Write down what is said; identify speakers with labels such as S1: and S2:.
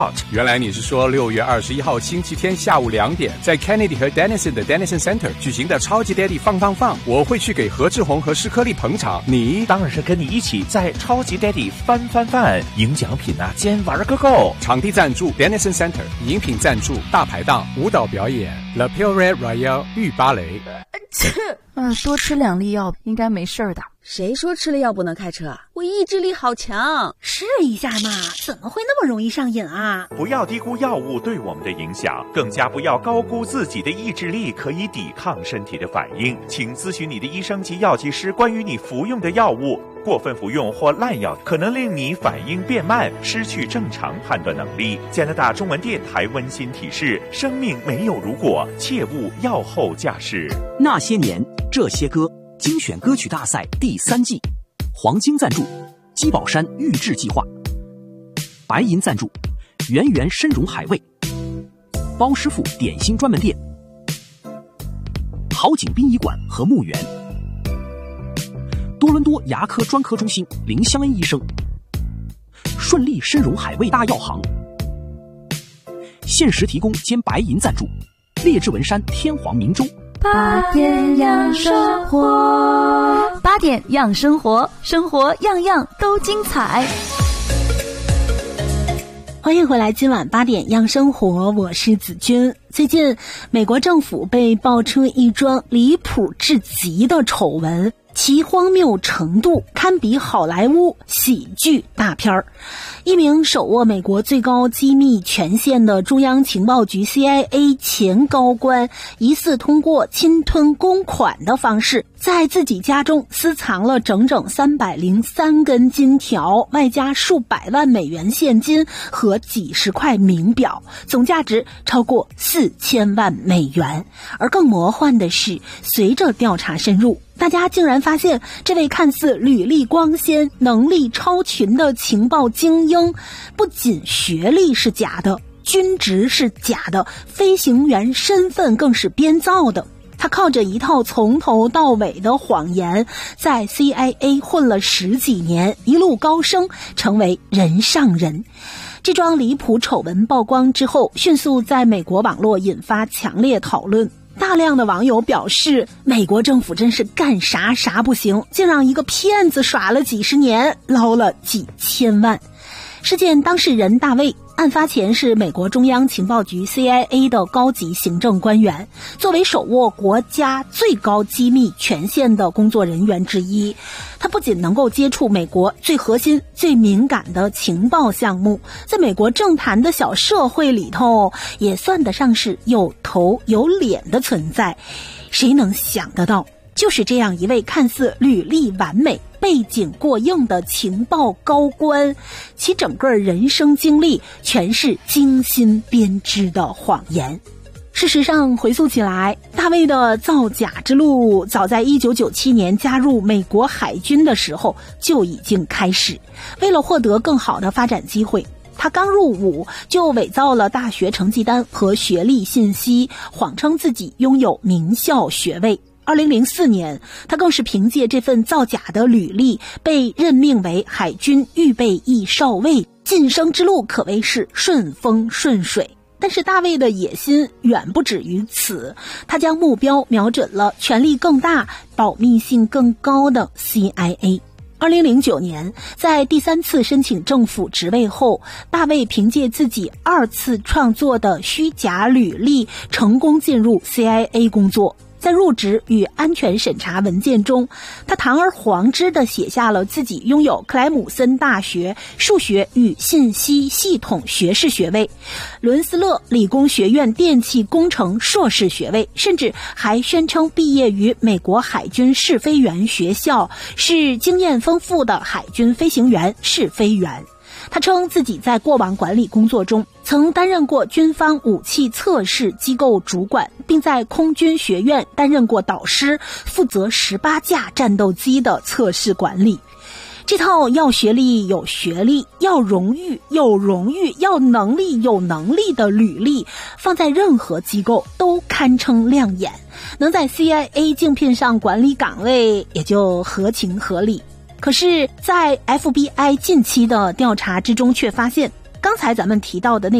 S1: 原来你是说6月21号星期天下午2点，在 Kennedy 和 Denison 的 Denison Center 举行的超级 Daddy 放，我会去给何志宏和施颗粒捧场。你
S2: 当然是跟你一起在超级 Daddy 翻，赢奖品啊，兼玩个够。
S1: 场地赞助 Denison Center， 饮品赞助大排档，舞蹈表演 Le Pure Royal 御芭蕾。
S3: 多吃2粒药应该没事的。
S4: 谁说吃了药不能开车？我意志力好强。
S5: 试一下嘛，怎么会那么容易上瘾啊？
S2: 不要低估药物对我们的影响，更加不要高估自己的意志力可以抵抗身体的反应。请咨询你的医生及药剂师关于你服用的药物。过分服用或滥药可能令你反应变慢，失去正常判断能力。加拿大中文电台温馨提示：生命没有如果，切勿药后驾驶。
S6: 那些年，这些歌精选歌曲大赛第3季，黄金赞助，基宝山预制计划；白银赞助，圆圆参茸海味；包师傅点心专门店；好景殡仪馆和墓园；多伦多牙科专科中心林香恩医生；顺利参茸海味大药行；限时提供兼白银赞助，列治文山天皇明州。
S3: 8点养生活，8点养生活，生活样样都精彩。
S5: 欢迎回来，今晚8点养生活，我是子君。最近美国政府被爆出一桩离谱至极的丑闻，其荒谬程度堪比好莱坞喜剧大片儿。一名手握美国最高机密权限的中央情报局 CIA 前高官，疑似通过侵吞公款的方式，在自己家中私藏了整整303根金条，外加数百万美元现金和几十块名表，总价值超过4000万美元。而更魔幻的是，随着调查深入，大家竟然发现这位看似履历光鲜、能力超群的情报精英，不仅学历是假的，军职是假的，飞行员身份更是编造的。他靠着一套从头到尾的谎言，在 CIA 混了10几年，一路高升，成为人上人。这桩离谱丑闻曝光之后，迅速在美国网络引发强烈讨论。大量的网友表示，美国政府真是干啥啥不行，竟让一个骗子耍了几十年，捞了几千万。事件当事人大卫，案发前是美国中央情报局 CIA 的高级行政官员，作为手握国家最高机密权限的工作人员之一，他不仅能够接触美国最核心、最敏感的情报项目，在美国政坛的小社会里头，也算得上是有头有脸的存在。谁能想得到，就是这样一位看似履历完美、背景过硬的情报高官，其整个人生经历全是精心编织的谎言。事实上，回溯起来，大卫的造假之路早在1997年加入美国海军的时候就已经开始。为了获得更好的发展机会，他刚入伍就伪造了大学成绩单和学历信息，谎称自己拥有名校学位。2004年，他更是凭借这份造假的履历被任命为海军预备役少尉，晋升之路可谓是顺风顺水。但是大卫的野心远不止于此，他将目标瞄准了权力更大、保密性更高的 CIA。2009年，在第3次申请政府职位后，大卫凭借自己2次创作的虚假履历，成功进入 CIA 工作。在入职与安全审查文件中，他堂而皇之地写下了自己拥有克莱姆森大学数学与信息系统学士学位、伦斯勒理工学院电气工程硕士学位，甚至还宣称毕业于美国海军试飞员学校，是经验丰富的海军飞行员试飞员。他称自己在过往管理工作中曾担任过军方武器测试机构主管，并在空军学院担任过导师，负责18架战斗机的测试管理。这套要学历有学历，要荣誉有荣誉，要能力有能力的履历，放在任何机构都堪称亮眼，能在 CIA 竞聘上管理岗位也就合情合理。可是在 FBI 近期的调查之中却发现， 刚才咱们提到的那